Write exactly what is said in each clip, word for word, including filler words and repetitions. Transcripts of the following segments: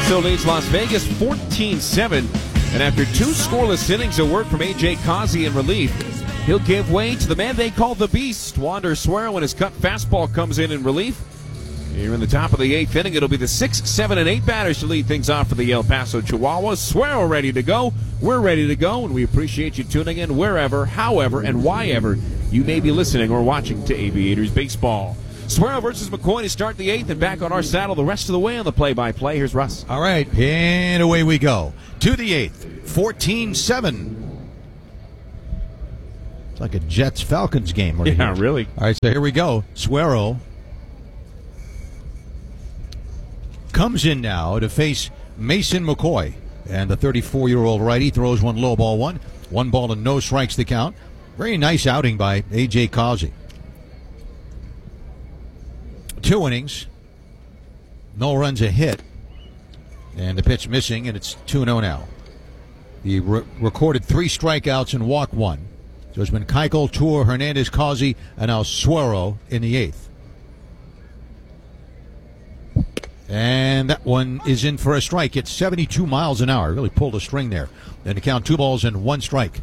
Paso leads Las Vegas fourteen seven. And after two scoreless innings of work from A J Causey in relief, he'll give way to the man they call the Beast, Wander Suero, when his cut fastball comes in in relief. Here in the top of the eighth inning, it'll be the six, seven, and eight batters to lead things off for the El Paso Chihuahuas. Suero ready to go. We're ready to go, and we appreciate you tuning in wherever, however, and whyever you may be listening or watching to Aviators Baseball. Suero versus McCoy to start the eighth, and back on our saddle the rest of the way on the play-by-play. Here's Russ. All right, and away we go. To the eighth, fourteen seven. It's like a Jets-Falcons game. Right Yeah, here. really. All right, so here we go. Suero comes in now to face Mason McCoy. And the thirty-four-year-old righty throws one low ball one. One ball and no strikes the count. Very nice outing by A J Causey. Two innings. No runs, a hit. And the pitch missing, and it's two and oh now. He re- recorded three strikeouts and walked one. So it's been Keuchel, Tour, Hernandez, Causey, and now Suero in the eighth. And that one is in for a strike. It's seventy-two miles an hour. Really pulled a string there. Then to count two balls and one strike.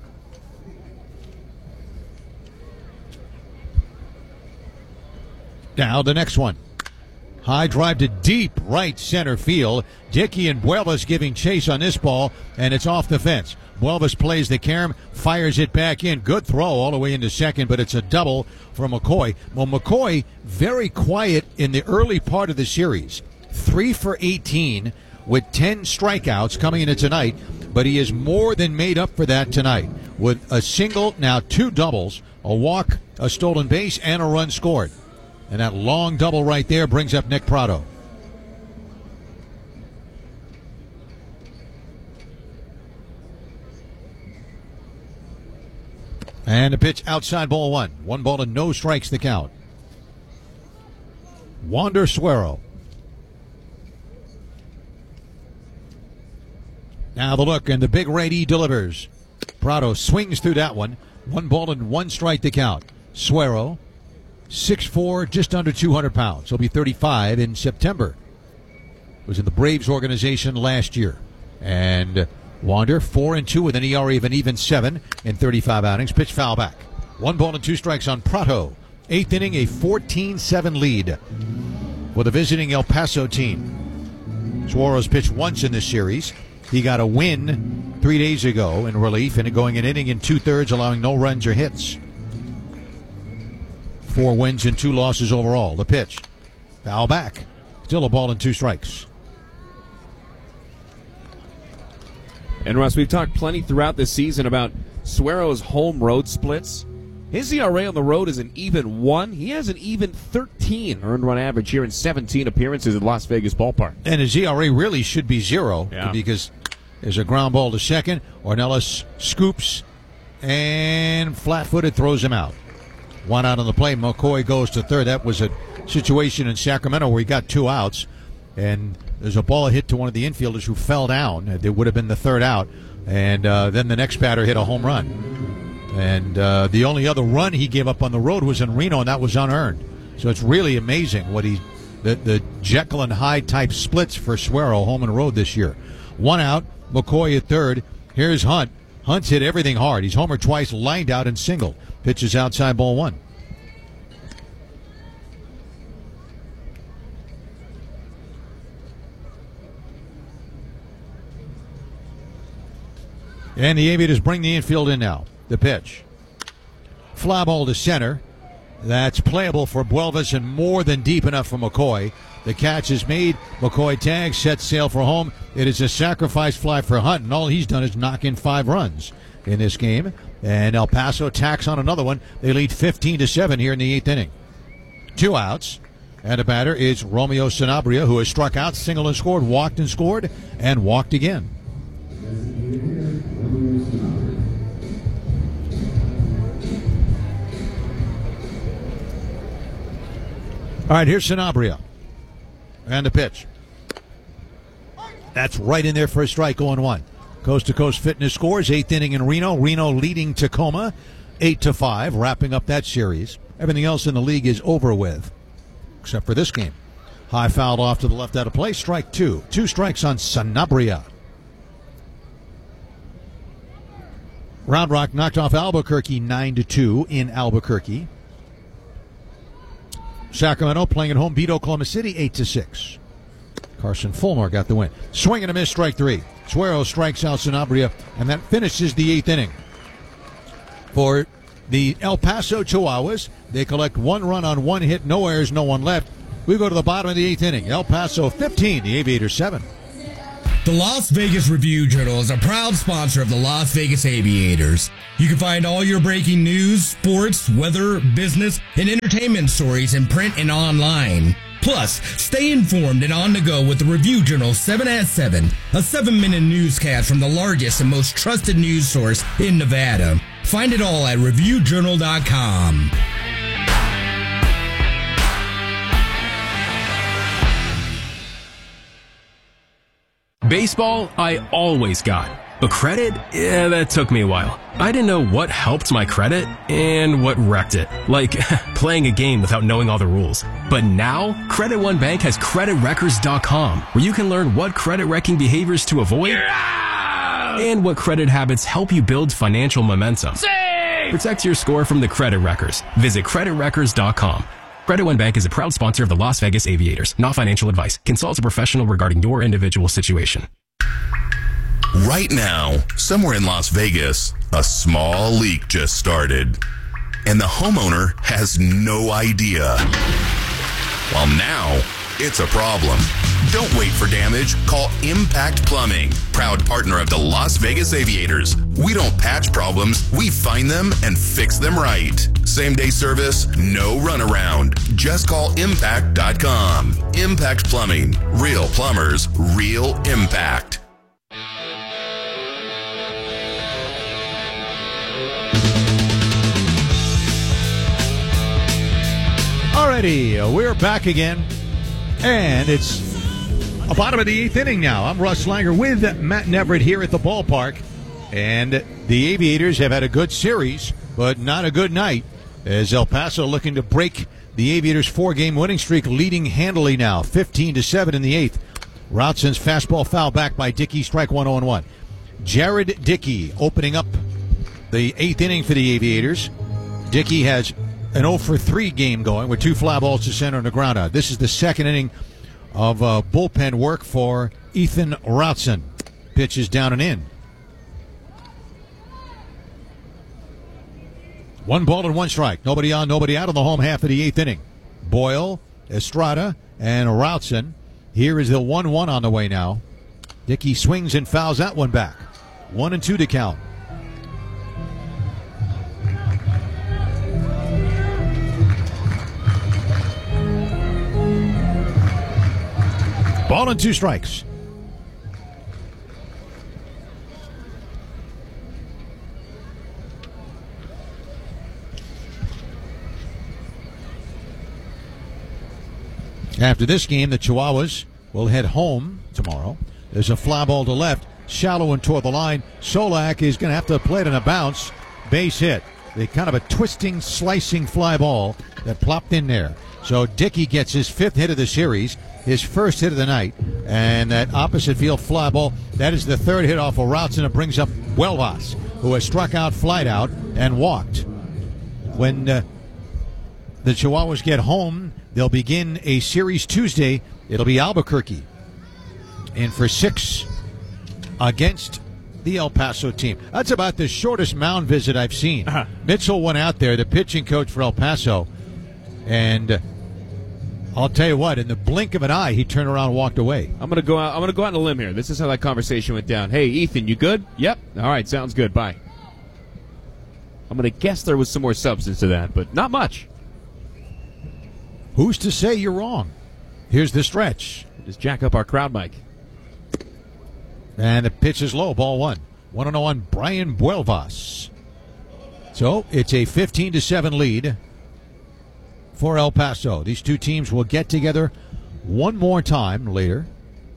Now the next one. High drive to deep right center field. Dickey and Buelvas giving chase on this ball, and it's off the fence. Buelvas plays the carom, fires it back in. Good throw all the way into second, but it's a double for McCoy. Well, McCoy, very quiet in the early part of the series. Three for eighteen with ten strikeouts coming into tonight, but he has more than made up for that tonight with a single, now two doubles, a walk, a stolen base, and a run scored. And that long double right there brings up Nick Prado. And a pitch outside, ball one. One ball and no strikes the count. Wander Suero. Now the look, and the big righty delivers. Prado swings through that one. One ball and one strike to count. Suero, six foot four, just under two hundred pounds. He'll be thirty-five in September. Was in the Braves organization last year. And Wander, four and two with an E R A of an even seven in thirty-five outings. Pitch foul back. One ball and two strikes on Prado. Eighth inning, a fourteen seven lead for the visiting El Paso team. Suero's pitched once in this series. He got a win three days ago in relief and going an inning in two-thirds, allowing no runs or hits. Four wins and two losses overall. The pitch. Foul back. Still a ball and two strikes. And Russ, we've talked plenty throughout this season about Suero's home road splits. His E R A on the road is an even one. He has an even thirteen earned run average here in seventeen appearances at Las Vegas Ballpark. And his E R A really should be zero yeah. because there's a ground ball to second. Ornelas scoops and flat-footed throws him out. One out on the play. McCoy goes to third. That was a situation in Sacramento where he got two outs. And there's a ball hit to one of the infielders who fell down. It would have been the third out. And uh, then the next batter hit a home run. And uh, the only other run he gave up on the road was in Reno, and that was unearned. So it's really amazing what he, the, the Jekyll and Hyde type splits for Suero home and road this year. One out, McCoy at third. Here's Hunt. Hunt's hit everything hard. He's homered twice, lined out, and singled. Pitches outside, ball one. And the Aviators bring the infield in now. The pitch. Fly ball to center. That's playable for Buelvas and more than deep enough for McCoy. The catch is made. McCoy tags, sets sail for home. It is a sacrifice fly for Hunt, and all he's done is knock in five runs in this game. And El Paso tacks on another one. They lead fifteen to seven here in the eighth inning. Two outs. And a batter is Romeo Sanabria, who has struck out, singled and scored, walked and scored, and walked again. All right, here's Sanabria. And the pitch. That's right in there for a strike, oh and one. Coast to Coast Fitness scores, eighth inning in Reno. Reno leading Tacoma, eight to five, wrapping up that series. Everything else in the league is over with, except for this game. High foul off to the left out of play. Strike two. Two strikes on Sanabria. Round Rock knocked off Albuquerque nine to two in Albuquerque. Sacramento playing at home beat Oklahoma City eight to six. Carson Fulmer got the win. Swing and a miss, strike three. Suero strikes out Sanabria, and that finishes the eighth inning. For the El Paso Chihuahuas, they collect one run on one hit, no errors, no one left. We go to the bottom of the eighth inning. El Paso fifteen, the Aviators seven. The Las Vegas Review-Journal is a proud sponsor of the Las Vegas Aviators. You can find all your breaking news, sports, weather, business, and entertainment stories in print and online. Plus, stay informed and on the go with the Review-Journal seven at seven, a seven-minute newscast from the largest and most trusted news source in Nevada. Find it all at review journal dot com. Baseball, I always got. But credit? Yeah, that took me a while. I didn't know what helped my credit and what wrecked it. Like, playing a game without knowing all the rules. But now, Credit One Bank has credit wreckers dot com, where you can learn what credit-wrecking behaviors to avoid yeah! and what credit habits help you build financial momentum. Save! Protect your score from the credit wreckers. Visit credit wreckers dot com. Credit One Bank is a proud sponsor of the Las Vegas Aviators. Not financial advice. Consult a professional regarding your individual situation. Right now, somewhere in Las Vegas, a small leak just started. And the homeowner has no idea. Well, now, it's a problem. Don't wait for damage. Call Impact Plumbing, proud partner of the Las Vegas Aviators. We don't patch problems. We find them and fix them right. Same-day service, no runaround. Just call impact dot com. Impact Plumbing. Real plumbers, real impact. Alrighty, we're back again, and it's a bottom of the eighth inning now. I'm Russ Langer with Matt Neverett here at the ballpark, and the Aviators have had a good series, but not a good night, as El Paso looking to break the Aviators' four-game winning streak, leading handily now, fifteen to seven in the eighth. Routson's fastball foul back by Dickey, strike one oh one. Jared Dickey opening up the eighth inning for the Aviators. Dickey has an oh for three game going with two fly balls to center and a ground out. This is the second inning of uh, bullpen work for Ethan Routson. Pitch is down and in. One ball and one strike. Nobody on, nobody out on the home half of the eighth inning. Boyle, Estrada, and Routson. Here is the one one on the way now. Dickey swings and fouls that one back. One and two to count. Ball and two strikes. After this game, the Chihuahuas will head home tomorrow. There's a fly ball to left, shallow and toward the line. Solak is going to have to play it on a bounce. Base hit. The kind of a twisting, slicing fly ball that plopped in there. So Dickey gets his fifth hit of the series, his first hit of the night, and that opposite field fly ball, that is the third hit off of Routson. It brings up Huelvas, who has struck out, flied out, and walked. When uh, the Chihuahuas get home, they'll begin a series Tuesday. It'll be Albuquerque. And for six against the El Paso team. That's about the shortest mound visit I've seen. Uh-huh. Mitchell went out there, the pitching coach for El Paso, and uh, I'll tell you what, in the blink of an eye, he turned around and walked away. I'm gonna go out I'm gonna go out on a limb here. This is how that conversation went down. Hey, Ethan, you good? Yep. All right, sounds good. Bye. I'm gonna guess there was some more substance to that, but not much. Who's to say you're wrong? Here's the stretch. Just jack up our crowd mic. And the pitch is low, ball one. one oh on Brian Huelvas. So it's a fifteen to seven lead for El Paso. These two teams will get together one more time later.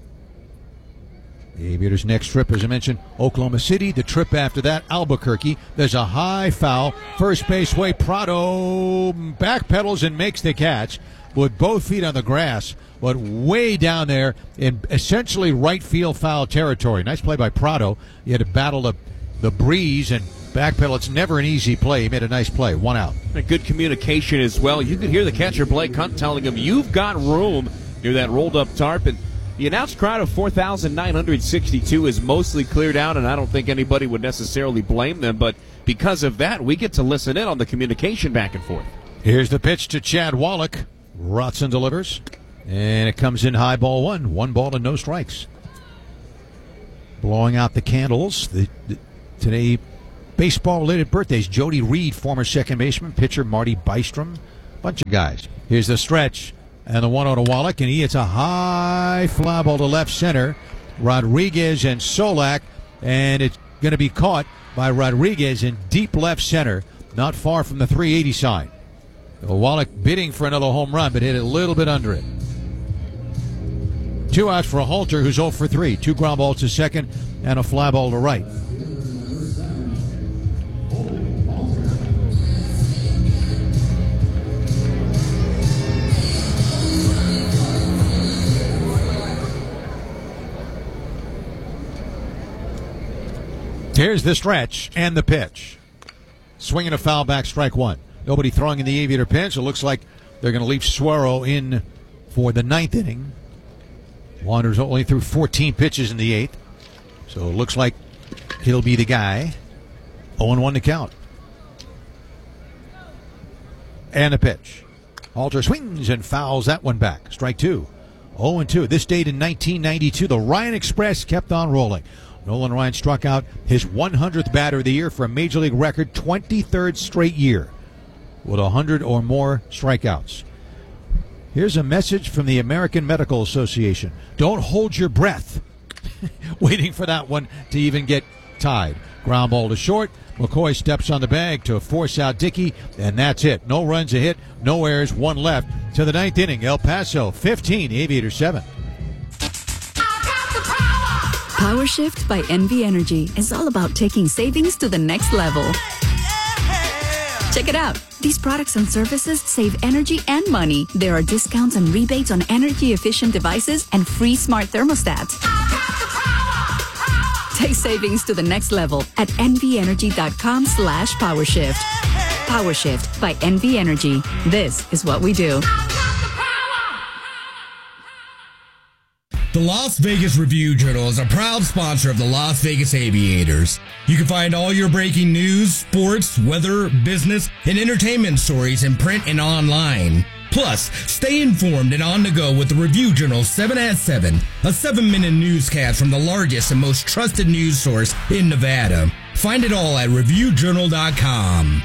The Aviators' next trip, as I mentioned, Oklahoma City. The trip after that, Albuquerque. There's a high foul. First base way, Prado backpedals and makes the catch with both feet on the grass. but way down there in essentially right field foul territory. Nice play by Prado. He had to battle the, the breeze and backpedal. It's never an easy play. He made a nice play. One out. And good communication as well. You could hear the catcher, Blake Hunt, telling him, you've got room near that rolled-up tarp. And the announced crowd of four thousand nine hundred sixty-two is mostly cleared out, and I don't think anybody would necessarily blame them. But because of that, we get to listen in on the communication back and forth. Here's the pitch to Chad Wallach. Rotson delivers, and it comes in high, ball one. One ball and no strikes. Blowing out the candles. The, the, today, baseball-related birthdays. Jody Reed, former second baseman. Pitcher Marty Bystrom. Bunch of guys. Here's the stretch, and the one oh to Wallach, and he hits a high fly ball to left center. Rodriguez and Solak, and it's going to be caught by Rodriguez in deep left center, not far from the three eighty sign. Wallach bidding for another home run, but hit it a little bit under it. Two outs for Halter, who's oh for three. Two ground balls to second and a fly ball to right. Here's the stretch and the pitch. Swinging a foul back, strike one. Nobody throwing in the Aviator pinch. It looks like they're going to leave Suero in for the ninth inning. Wanderers only threw fourteen pitches in the eighth. So it looks like he'll be the guy. oh and one to count. And a pitch. Halter swings and fouls that one back. Strike two. oh and two. This date in nineteen ninety-two, the Ryan Express kept on rolling. Nolan Ryan struck out his one hundredth batter of the year for a Major League record twenty-third straight year with one hundred or more strikeouts. Here's a message from the American Medical Association. Don't hold your breath waiting for that one to even get tied. Ground ball to short. McCoy steps on the bag to force out Dickey, and that's it. No runs, a hit, no errors, one left to the ninth inning. El Paso fifteen, Aviators seven. Power Shift by N V Energy is all about taking savings to the next level. Check it out. These products and services save energy and money. There are discounts and rebates on energy-efficient devices and free smart thermostats. Take savings to the next level at nvenergy.com slash powershift. PowerShift by N V Energy. This is what we do. The Las Vegas Review-Journal is a proud sponsor of the Las Vegas Aviators. You can find all your breaking news, sports, weather, business, and entertainment stories in print and online. Plus, stay informed and on the go with the Review-Journal seven at seven, a seven-minute newscast from the largest and most trusted news source in Nevada. Find it all at review journal dot com.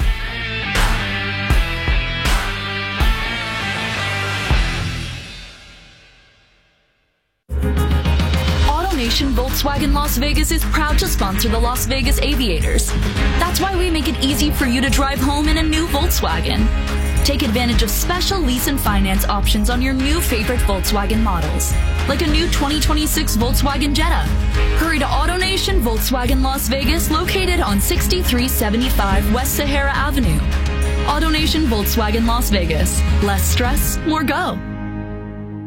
AutoNation Volkswagen Las Vegas is proud to sponsor the Las Vegas Aviators. That's why we make it easy for you to drive home in a new Volkswagen. Take advantage of special lease and finance options on your new favorite Volkswagen models, like a new twenty twenty-six Volkswagen Jetta. Hurry to AutoNation Volkswagen Las Vegas, located on sixty-three seventy-five West Sahara Avenue. AutoNation Volkswagen Las Vegas. Less stress, more go.